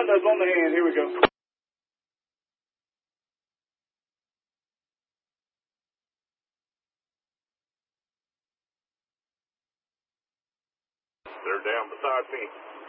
behind us on the hand. Here we go. They're down beside me.